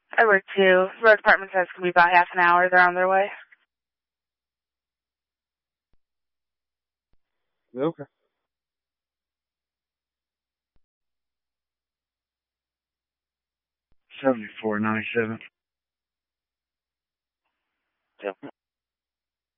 I work too. Road department says it's going to be about half an hour. They're on their way. Okay. $74.97. Yep.